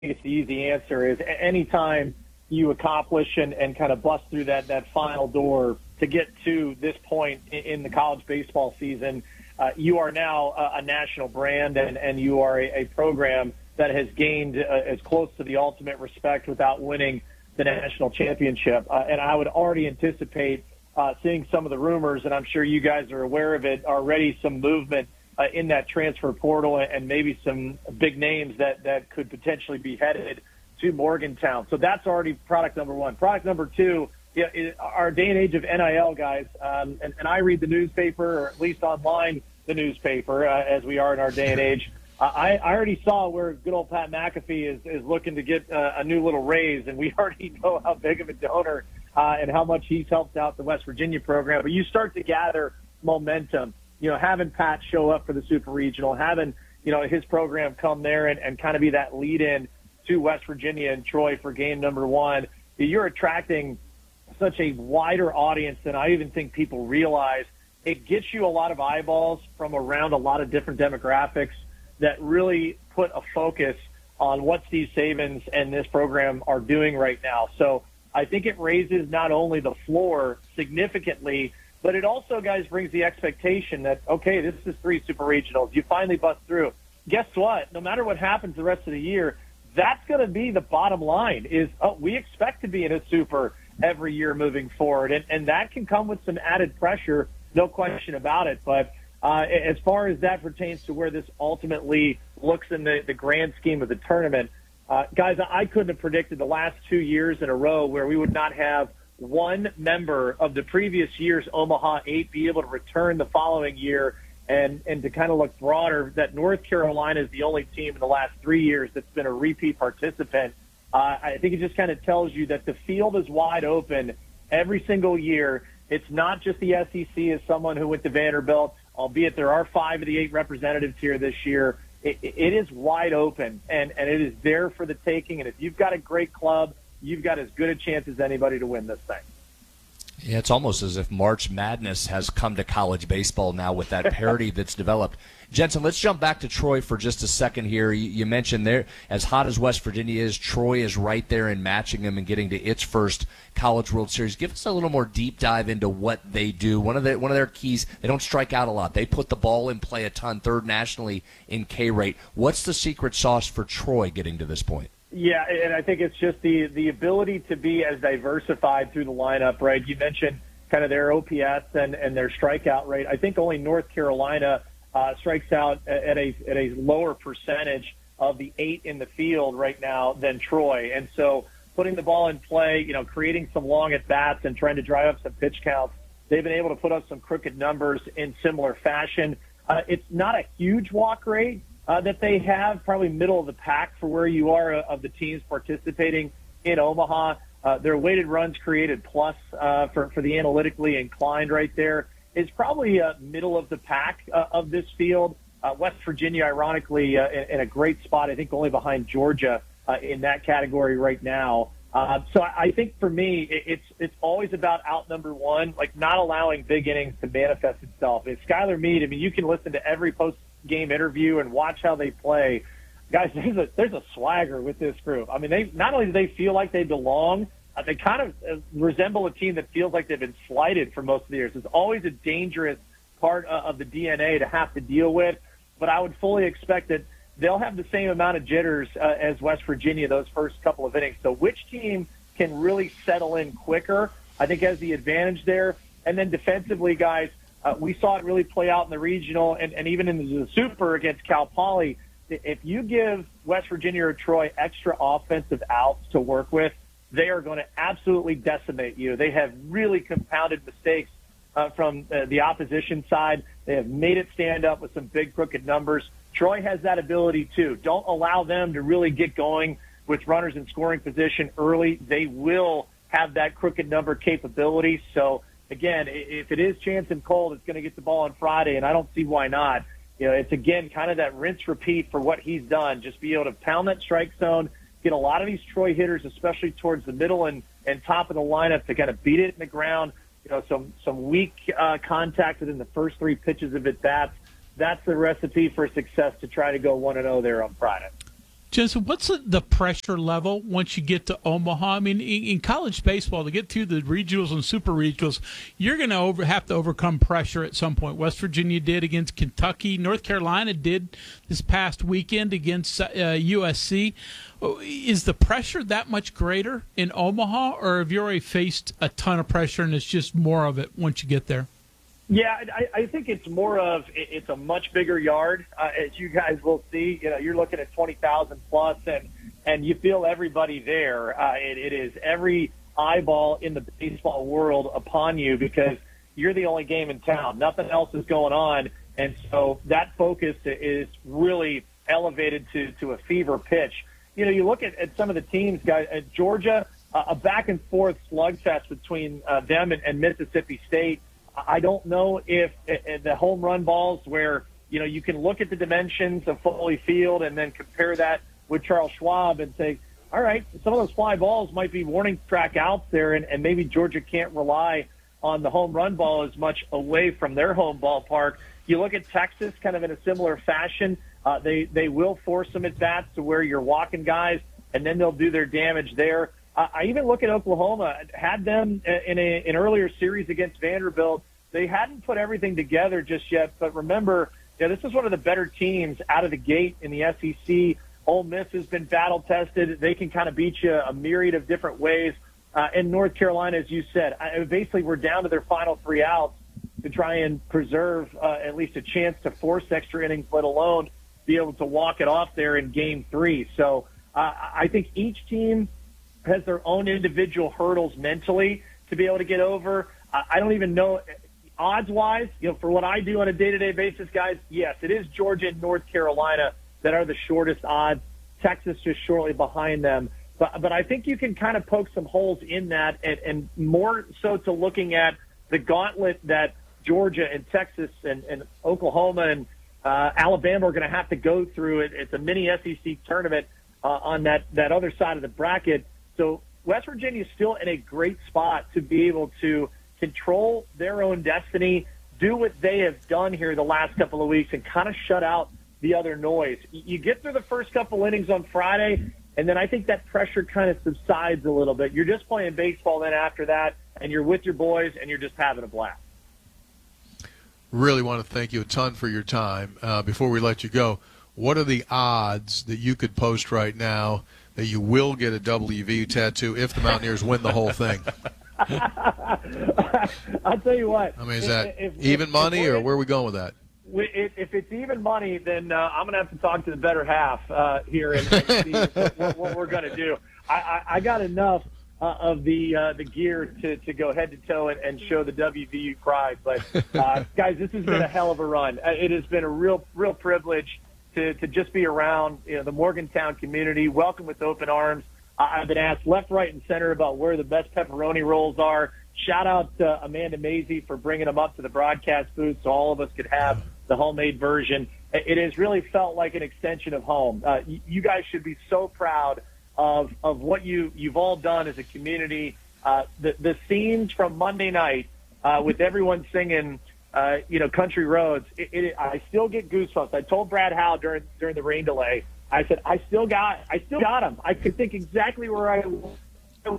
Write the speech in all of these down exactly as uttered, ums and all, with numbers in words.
it's the easy answer is anytime you accomplish and, and kind of bust through that, that final door to get to this point in, in the college baseball season, uh, you are now a, a national brand and, and you are a, a program that has gained uh, as close to the ultimate respect without winning the national championship. Uh, and I would already anticipate uh, seeing some of the rumors, and I'm sure you guys are aware of it, already some movement uh, in that transfer portal and maybe some big names that, that could potentially be headed to Morgantown. So that's already product number one. Product number two, yeah, it, our day and age of N I L, guys, um, and, and I read the newspaper, or at least online the newspaper, uh, as we are in our day and age. I, I already saw where good old Pat McAfee is, is looking to get uh, a new little raise, and we already know how big of a donor uh, and how much he's helped out the West Virginia program. But you start to gather momentum, you know, having Pat show up for the Super Regional, having, you know, his program come there and, and kind of be that lead-in to West Virginia and Troy for game number one. You're attracting such a wider audience than I even think people realize. It gets you a lot of eyeballs from around a lot of different demographics that really put a focus on what Steve Sabins and this program are doing right now. So I think it raises not only the floor significantly, but it also, guys, brings the expectation that, okay, this is three Super Regionals. You finally bust through. Guess what? No matter what happens the rest of the year, that's going to be the bottom line is, oh, we expect to be in a Super every year moving forward. And, and that can come with some added pressure, no question about it. But Uh, as far as that pertains to where this ultimately looks in the, the grand scheme of the tournament, uh, guys, I couldn't have predicted the last two years in a row where we would not have one member of the previous year's Omaha eight be able to return the following year, and, and to kind of look broader, that North Carolina is the only team in the last three years that's been a repeat participant. Uh, I think it just kind of tells you that the field is wide open every single year. It's not just the S E C as someone who went to Vanderbilt, albeit there are five of the eight representatives here this year. It, it is wide open, and, and it is there for the taking. And if you've got a great club, you've got as good a chance as anybody to win this thing. Yeah, it's almost as if March Madness has come to college baseball now with that parity that's developed. Jensen, let's jump back to Troy for just a second here. You, you mentioned there, as hot as West Virginia is, Troy is right there in matching them and getting to its first College World Series. Give us a little more deep dive into what they do. One of the, one of their keys, they don't strike out a lot. They put the ball in play a ton, third nationally in K rate. What's the secret sauce for Troy getting to this point? Yeah, and I think it's just the, the ability to be as diversified through the lineup, right? You mentioned kind of their O P S and, and their strikeout rate. I think only North Carolina uh, strikes out at a at a lower percentage of the eight in the field right now than Troy. And so putting the ball in play, you know, creating some long at-bats and trying to drive up some pitch counts, they've been able to put up some crooked numbers in similar fashion. Uh, it's not a huge walk rate Uh, that they have, probably middle of the pack for where you are uh, of the teams participating in Omaha. Uh, their weighted runs created plus uh, for, for the analytically inclined right there is probably uh, middle of the pack uh, of this field. Uh, West Virginia, ironically, uh, in, in a great spot, I think only behind Georgia uh, in that category right now. Uh, so I, I think for me, it, it's it's always about out number one, like not allowing big innings to manifest itself. If Skylar Meade, I mean, you can listen to every post game interview and watch how they play. Guys, there's a there's a swagger with this group. I mean, they not only do they feel like they belong, uh, they kind of uh, resemble a team that feels like they've been slighted for most of the years. It's always a dangerous part uh, of the D N A to have to deal with, but I would fully expect that they'll have the same amount of jitters uh, as West Virginia those first couple of innings. So which team can really settle in quicker, I think, has the advantage there. And then defensively, guys, Uh, we saw it really play out in the regional and, and even in the Super against Cal Poly. If you give West Virginia or Troy extra offensive outs to work with, they are going to absolutely decimate you. They have really compounded mistakes uh, from uh, the opposition side. They have made it stand up with some big crooked numbers. Troy has that ability too. Don't allow them to really get going with runners in scoring position early. They will have that crooked number capability. So, again, if it is Jansen Cole that's going to get the ball on Friday, and I don't see why not, you know, it's, again, kind of that rinse-repeat for what he's done. Just be able to pound that strike zone, get a lot of these Troy hitters, especially towards the middle and, and top of the lineup, to kind of beat it in the ground, you know, some, some weak uh, contact within the first three pitches of at-bats. That's the recipe for success to try to go one and oh there on Friday. Jensen, what's the, the pressure level once you get to Omaha? I mean, in, in college baseball, to get through the regionals and super regionals, you're going to over, have to overcome pressure at some point. West Virginia did against Kentucky. North Carolina did this past weekend against uh, U S C. Is the pressure that much greater in Omaha, or have you already faced a ton of pressure and it's just more of it once you get there? Yeah, I, I think it's more of it's a much bigger yard, uh, as you guys will see. You know, you're looking at twenty thousand plus, and and you feel everybody there. Uh, it, it is every eyeball in the baseball world upon you because you're the only game in town. Nothing else is going on, and so that focus is really elevated to to a fever pitch. You know, you look at, at some of the teams, guys. At Georgia, uh, a back and forth slugfest between uh, them and, and Mississippi State. I don't know if uh, the home run balls where, you know, you can look at the dimensions of Foley Field and then compare that with Charles Schwab and say, all right, some of those fly balls might be warning track outs there, and, and maybe Georgia can't rely on the home run ball as much away from their home ballpark. You look at Texas kind of in a similar fashion. Uh, they, they will force some at-bats to where you're walking guys, and then they'll do their damage there. Uh, I even look at Oklahoma, had them in a, an earlier series against Vanderbilt. They hadn't put everything together just yet, but remember, you know, this is one of the better teams out of the gate in the S E C. Ole Miss has been battle-tested. They can kind of beat you a myriad of different ways. Uh, and North Carolina, as you said, I, basically we're down to their final three outs to try and preserve uh, at least a chance to force extra innings, let alone be able to walk it off there in game three. So uh, I think each team has their own individual hurdles mentally to be able to get over. I, I don't even know odds-wise, you know, for what I do on a day-to-day basis, guys, yes, it is Georgia and North Carolina that are the shortest odds. Texas just shortly behind them. But, but I think you can kind of poke some holes in that, and, and more so to looking at the gauntlet that Georgia and Texas and, and Oklahoma and uh, Alabama are going to have to go through. It, it's a mini S E C tournament uh, on that, that other side of the bracket. So West Virginia is still in a great spot to be able to control their own destiny, do what they have done here the last couple of weeks, and kind of shut out the other noise. You get through the first couple innings on Friday, and then I think that pressure kind of subsides a little bit. You're just playing baseball then after that, and you're with your boys, and you're just having a blast. Really want to thank you a ton for your time. Uh, before we let you go, what are the odds that you could post right now that you will get a W V U tattoo if the Mountaineers win the whole thing? I'll tell you what. I mean, is that if, if, even if, money, if or where are we going with that? If, if it's even money, then uh, I'm going to have to talk to the better half uh, here and, and see what, what, what we're going to do. I, I, I got enough uh, of the uh, the gear to, to go head to toe and, and show the W V U pride. But, uh, guys, this has been a hell of a run. It has been a real real privilege to, to just be around, you know, the Morgantown community. Welcome with open arms. I've been asked left, right, and center about where the best pepperoni rolls are. Shout out to Amanda Mazey for bringing them up to the broadcast booth so all of us could have the homemade version. It has really felt like an extension of home. Uh, you guys should be so proud of of what you, you've all done as a community. Uh, the, the scenes from Monday night uh, with everyone singing, uh, you know, Country Roads, it, it, I still get goosebumps. I told Brad Howe during during the rain delay, I said, I still got, I still got him. I could think exactly where I was.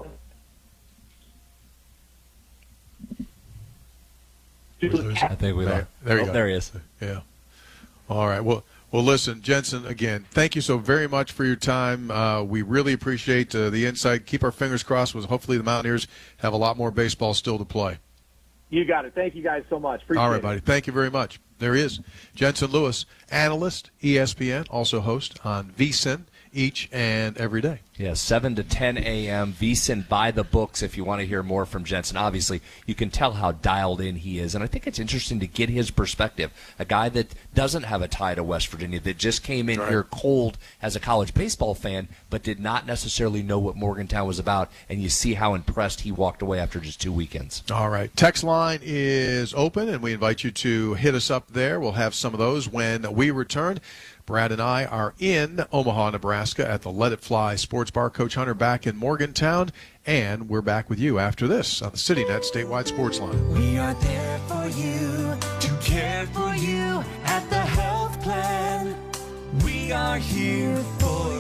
I think we there, there you oh, go. There he is. Yeah. All right. Well, well, listen, Jensen, again, thank you so very much for your time. Uh, we really appreciate uh, the insight. Keep our fingers crossed with hopefully the Mountaineers have a lot more baseball still to play. You got it. Thank you guys so much. Appreciate All right, buddy. It. Thank you very much. There he is. Jensen Lewis, analyst, E S P N, also host on V S I N each and every day. Yeah, seven to ten a.m. V S I N by the books if you want to hear more from Jensen. Obviously, you can tell how dialed in he is, and I think it's interesting to get his perspective. A guy that doesn't have a tie to West Virginia, that just came in right. here cold as a college baseball fan, but did not necessarily know what Morgantown was about, and you see how impressed he walked away after just two weekends. All right. Text line is open, and we invite you to hit us up there. We'll have some of those when we return. Brad and I are in Omaha, Nebraska at the Let It Fly Sports Bar. Coach Hunter back in Morgantown, and we're back with you after this on the CityNet Statewide Sports Line. We are there for you, to care for you at the health plan. We are here for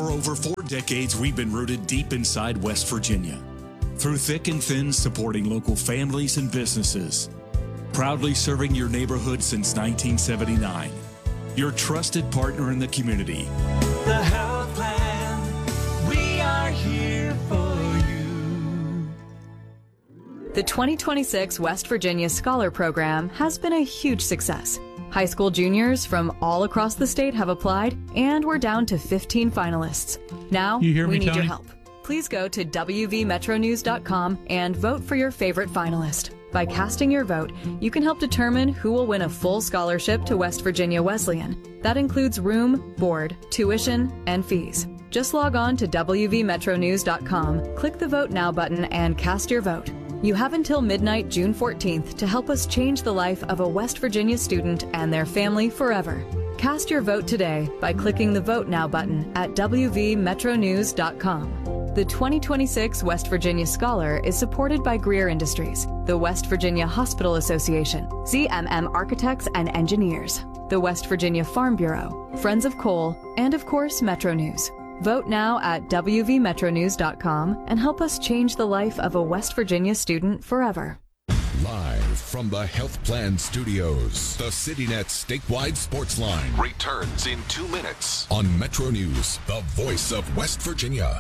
For over four decades, we've been rooted deep inside West Virginia. Through thick and thin, supporting local families and businesses. Proudly serving your neighborhood since nineteen seventy-nine. Your trusted partner in the community. The Health Plan, we are here for you. The twenty twenty-six West Virginia Scholar Program has been a huge success. High school juniors from all across the state have applied, and we're down to fifteen finalists. Now, You hear we me, need Tony? your help. Please go to W V metro news dot com and vote for your favorite finalist. By casting your vote, you can help determine who will win a full scholarship to West Virginia Wesleyan. That includes room, board, tuition, and fees. Just log on to W V metro news dot com, click the Vote Now button, and cast your vote. You have until midnight June fourteenth to help us change the life of a West Virginia student and their family forever. Cast your vote today by clicking the Vote Now button at W V metro news dot com. The twenty twenty-six West Virginia Scholar is supported by Greer Industries, the West Virginia Hospital Association, Z M M Architects and Engineers, the West Virginia Farm Bureau, Friends of Coal, and of course Metro News. Vote now at W V metro news dot com and help us change the life of a West Virginia student forever. Live from the Health Plan Studios, the CityNet statewide sports line returns in two minutes on Metro News, the voice of West Virginia.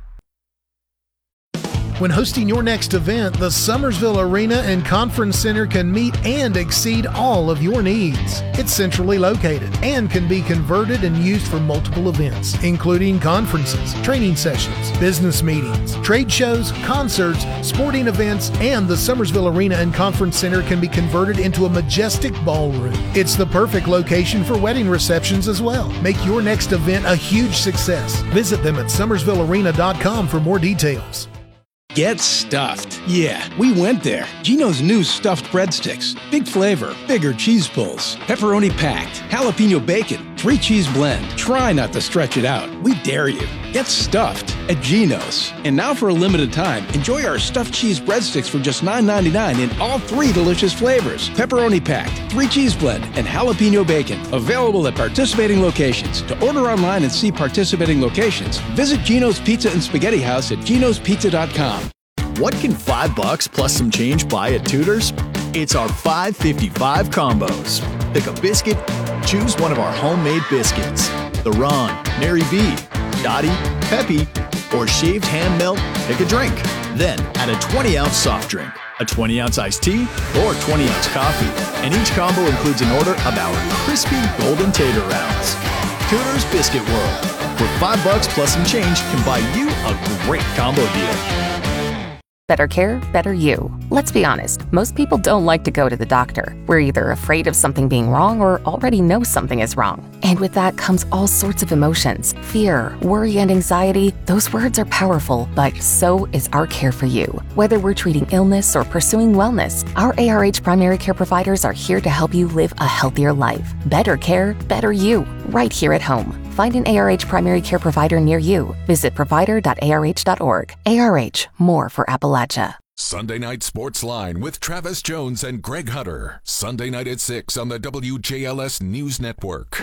When hosting your next event, the Summersville Arena and Conference Center can meet and exceed all of your needs. It's centrally located and can be converted and used for multiple events, including conferences, training sessions, business meetings, trade shows, concerts, sporting events, and the Summersville Arena and Conference Center can be converted into a majestic ballroom. It's the perfect location for wedding receptions as well. Make your next event a huge success. Visit them at summersville arena dot com for more details. Get stuffed. Yeah, we went there. Gino's new stuffed breadsticks. Big flavor, bigger cheese pulls, pepperoni packed, jalapeno bacon, three cheese blend. Try not to stretch it out. We dare you. Get stuffed at Gino's. And now for a limited time, enjoy our stuffed cheese breadsticks for just nine ninety-nine in all three delicious flavors. Pepperoni packed, three cheese blend, and jalapeno bacon. Available at participating locations. To order online and see participating locations, visit Gino's Pizza and Spaghetti House at ginos pizza dot com. What can five bucks plus some change buy at Tudor's? It's our five fifty-five combos. Pick a biscuit, choose one of our homemade biscuits. The Ron, Mary B, Dottie, Peppy, or shaved hand melt, pick a drink. Then add a twenty ounce soft drink, a twenty ounce iced tea, or twenty ounce coffee. And each combo includes an order of our crispy golden tater rounds. Tudor's Biscuit World, where five bucks plus some change can buy you a great combo deal. Better care, better you. Let's be honest, most people don't like to go to the doctor. We're either afraid of something being wrong or already know something is wrong. And with that comes all sorts of emotions. Fear, worry, and anxiety. Those words are powerful, but so is our care for you. Whether we're treating illness or pursuing wellness, our A R H primary care providers are here to help you live a healthier life. Better care, better you. Right here at home. Find an A R H primary care provider near you. Visit provider dot A R H dot org. A R H, more for Appalachia. Sunday Night Sports Line with Travis Jones and Greg Hutter. Sunday night at six on the W J L S News Network.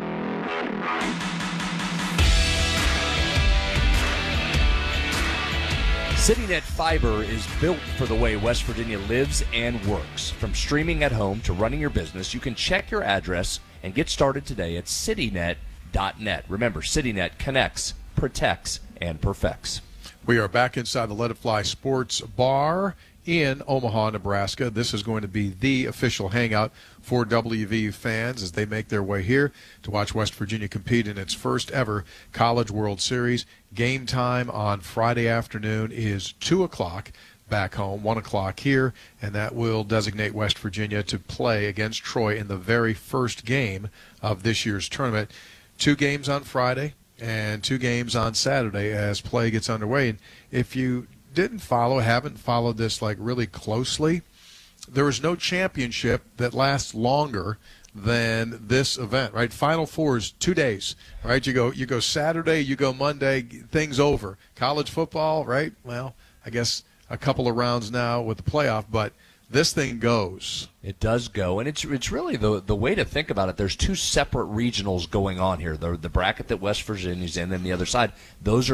CityNet Fiber is built for the way West Virginia lives and works. From streaming at home to running your business, you can check your address and get started today at citynet dot net. Remember, CityNet connects, protects, and perfects. We are back inside the Let It Fly Sports Bar in Omaha, Nebraska. This is going to be the official hangout for W V U fans as they make their way here to watch West Virginia compete in its first ever College World Series. Game time on Friday afternoon is two o'clock back home, one o'clock here, and that will designate West Virginia to play against Troy in the very first game of this year's tournament. Two games on Friday and two games on Saturday as play gets underway. And if you didn't follow, haven't followed this like really closely, there is no championship that lasts longer than this event, right? Final Four is two days, right? You go, you go Saturday, you go Monday, things over. College football, right? Well, I guess a couple of rounds now with the playoff, but this thing goes. It does go, and it's it's really the the way to think about it. There's two separate regionals going on here. The the bracket that West Virginia's in, and the other side. Those are